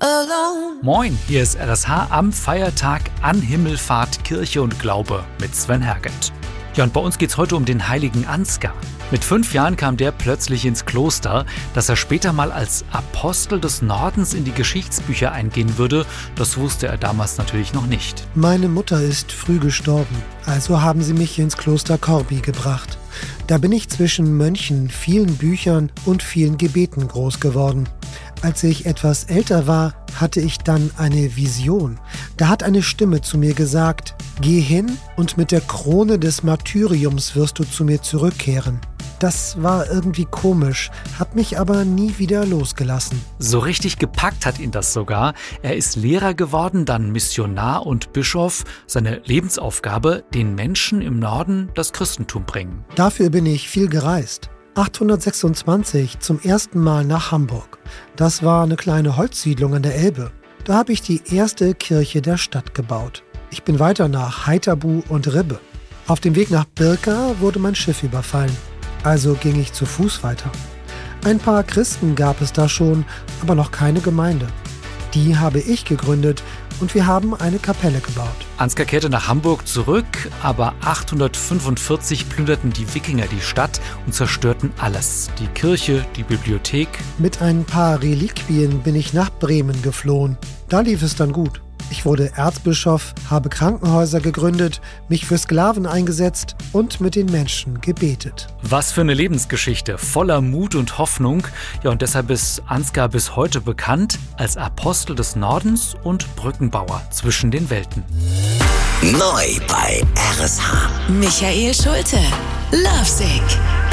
alone. Moin, hier ist RSH am Feiertag an Himmelfahrt, Kirche und Glaube mit Sven Herget. Ja, und bei uns geht's heute um den heiligen Ansgar. Mit 5 Jahren kam der plötzlich ins Kloster. Dass er später mal als Apostel des Nordens in die Geschichtsbücher eingehen würde, das wusste er damals natürlich noch nicht. Meine Mutter ist früh gestorben, also haben sie mich ins Kloster Corby gebracht. Da bin ich zwischen Mönchen, vielen Büchern und vielen Gebeten groß geworden. Als ich etwas älter war, hatte ich dann eine Vision. Da hat eine Stimme zu mir gesagt: Geh hin und mit der Krone des Martyriums wirst du zu mir zurückkehren. Das war irgendwie komisch, hat mich aber nie wieder losgelassen. So richtig gepackt hat ihn das sogar. Er ist Lehrer geworden, dann Missionar und Bischof. Seine Lebensaufgabe: den Menschen im Norden das Christentum bringen. Dafür bin ich viel gereist. 826 zum ersten Mal nach Hamburg. Das war eine kleine Holzsiedlung an der Elbe. Da habe ich die erste Kirche der Stadt gebaut. Ich bin weiter nach Haithabu und Ribbe. Auf dem Weg nach Birka wurde mein Schiff überfallen. Also ging ich zu Fuß weiter. Ein paar Christen gab es da schon, aber noch keine Gemeinde. Die habe ich gegründet und wir haben eine Kapelle gebaut. Ansgar kehrte nach Hamburg zurück, aber 845 plünderten die Wikinger die Stadt und zerstörten alles. Die Kirche, die Bibliothek. Mit ein paar Reliquien bin ich nach Bremen geflohen. Da lief es dann gut. Ich wurde Erzbischof, habe Krankenhäuser gegründet, mich für Sklaven eingesetzt und mit den Menschen gebetet. Was für eine Lebensgeschichte, voller Mut und Hoffnung. Ja, und deshalb ist Ansgar bis heute bekannt als Apostel des Nordens und Brückenbauer zwischen den Welten. Neu bei RSH. Michael Schulte, Lovesick.